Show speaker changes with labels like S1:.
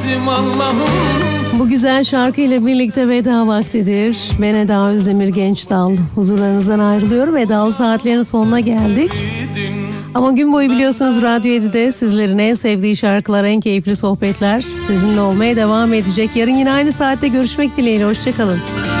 S1: bizim Allah'ım.
S2: Bu güzel şarkıyla birlikte veda vaktidir. Ben Eda Özdemir Gençdal. Huzurlarınızdan ayrılıyorum. Edalı saatlerin sonuna geldik. Ama gün boyu biliyorsunuz Radyo 7'de sizlerin en sevdiği şarkılar, en keyifli sohbetler sizinle olmaya devam edecek. Yarın yine aynı saatte görüşmek dileğiyle. Hoşçakalın.